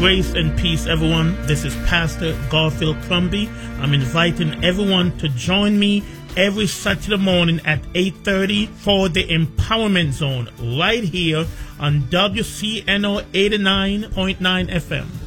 Grace and peace, everyone. This is Pastor Garfield Crumby. I'm inviting everyone to join me every Saturday morning at 8:30 for the Empowerment Zone right here on WCNO 89.9 FM.